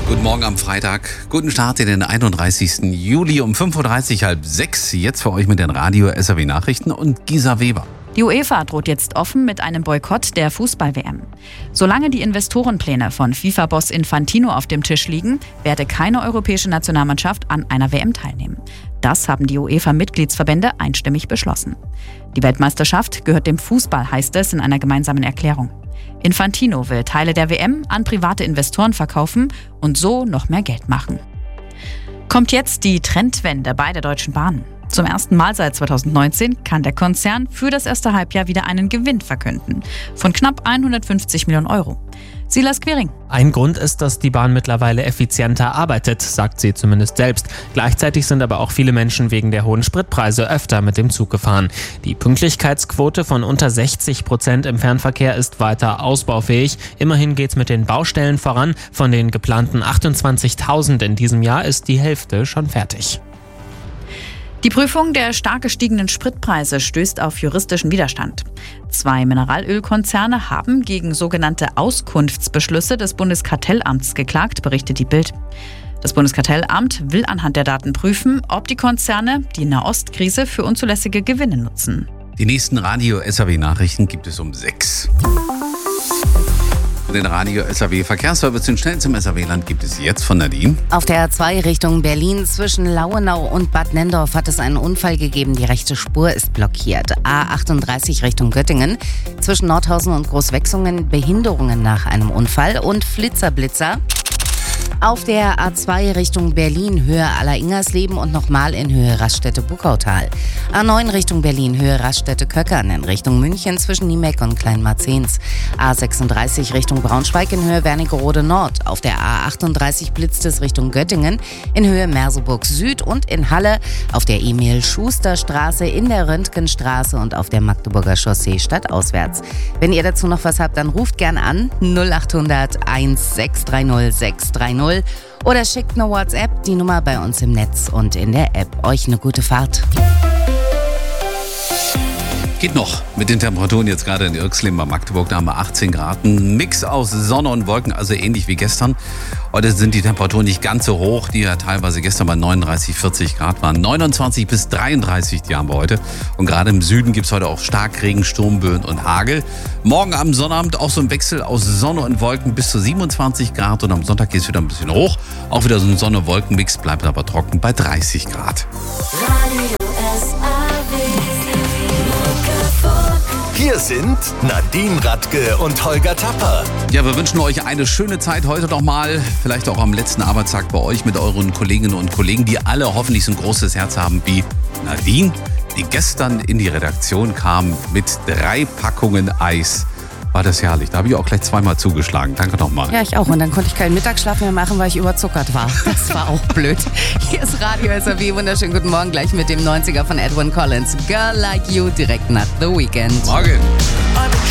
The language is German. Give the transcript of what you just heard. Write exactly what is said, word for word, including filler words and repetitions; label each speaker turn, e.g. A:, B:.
A: Guten Morgen am Freitag. Guten Start in den einunddreißigsten Juli um fünf Uhr dreißig, halb sechs. Jetzt für euch mit den Radio-S R W Nachrichten und Gisa Weber.
B: Die UEFA droht jetzt offen mit einem Boykott der Fußball-W M. Solange die Investorenpläne von FIFA-Boss Infantino auf dem Tisch liegen, werde keine europäische Nationalmannschaft an einer W M teilnehmen. Das haben die UEFA-Mitgliedsverbände einstimmig beschlossen. Die Weltmeisterschaft gehört dem Fußball, heißt es in einer gemeinsamen Erklärung. Infantino will Teile der W M an private Investoren verkaufen und so noch mehr Geld machen. Kommt jetzt die Trendwende bei der Deutschen Bahn. Zum ersten Mal seit zweitausendneunzehn kann der Konzern für das erste Halbjahr wieder einen Gewinn verkünden. Von knapp hundertfünfzig Millionen Euro. Silas Quiring.
C: Ein Grund ist, dass die Bahn mittlerweile effizienter arbeitet, sagt sie zumindest selbst. Gleichzeitig sind aber auch viele Menschen wegen der hohen Spritpreise öfter mit dem Zug gefahren. Die Pünktlichkeitsquote von unter sechzig Prozent im Fernverkehr ist weiter ausbaufähig. Immerhin geht's mit den Baustellen voran. Von den geplanten achtundzwanzigtausend in diesem Jahr ist die Hälfte schon fertig.
B: Die Prüfung der stark gestiegenen Spritpreise stößt auf juristischen Widerstand. Zwei Mineralölkonzerne haben gegen sogenannte Auskunftsbeschlüsse des Bundeskartellamts geklagt, berichtet die Bild. Das Bundeskartellamt will anhand der Daten prüfen, ob die Konzerne die Nahostkrise für unzulässige Gewinne nutzen.
A: Die nächsten Radio-S R W-Nachrichten gibt es um sechs. Den Radio-S R W-Verkehrsservice, den schnellsten im S R W-Land, gibt es jetzt von Nadine.
D: Auf der A zwei Richtung Berlin zwischen Lauenau und Bad Nenndorf hat es einen Unfall gegeben. Die rechte Spur ist blockiert. A achtunddreißig Richtung Göttingen zwischen Nordhausen und Großwechsungen Behinderungen nach einem Unfall und Flitzer-Blitzer. Auf der A zwei Richtung Berlin, Höhe Alleringers-Leben und nochmal in Höhe Raststätte-Buckautal. A neun Richtung Berlin, Höhe Raststätte-Köckern in Richtung München zwischen Niemeck und Kleinmarzens. A sechsunddreißig Richtung Braunschweig in Höhe Wernigerode Nord. Auf der A achtunddreißig blitzt es Richtung Göttingen in Höhe Merseburg Süd und in Halle auf der Emil-Schuster-Straße, in der Röntgenstraße und auf der Magdeburger Chaussee stadtauswärts. Wenn ihr dazu noch was habt, dann ruft gern an null achthundert eins sechs drei null sechs drei null oder schickt eine WhatsApp, die Nummer bei uns im Netz und in der App. Euch eine gute Fahrt.
A: Geht noch mit den Temperaturen jetzt gerade in Irxleben bei Magdeburg. Da haben wir achtzehn Grad. Ein Mix aus Sonne und Wolken, also ähnlich wie gestern. Heute sind die Temperaturen nicht ganz so hoch, die ja teilweise gestern bei neununddreißig, vierzig Grad waren. neunundzwanzig bis dreiunddreißig, die haben wir heute. Und gerade im Süden gibt es heute auch Starkregen, Sturmböen und Hagel. Morgen am Sonnabend auch so ein Wechsel aus Sonne und Wolken bis zu siebenundzwanzig Grad. Und am Sonntag geht es wieder ein bisschen hoch. Auch wieder so ein Sonne-Wolken-Mix, bleibt aber trocken bei dreißig Grad.
E: Hier sind Nadine Radke und Holger Tapper.
A: Ja, wir wünschen euch eine schöne Zeit heute noch mal. Vielleicht auch am letzten Arbeitstag bei euch mit euren Kolleginnen und Kollegen, die alle hoffentlich so ein großes Herz haben wie Nadine, die gestern in die Redaktion kam mit drei Packungen Eis. War das herrlich. Da habe ich auch gleich zweimal zugeschlagen. Danke nochmal.
D: Ja, ich auch. Und dann konnte ich keinen Mittagsschlaf mehr machen, weil ich überzuckert war. Das war auch blöd. Hier ist Radio S R W. Wunderschönen guten Morgen gleich mit dem neunziger von Edwin Collins. Girl Like You direkt nach The Weekend.
A: Morgen.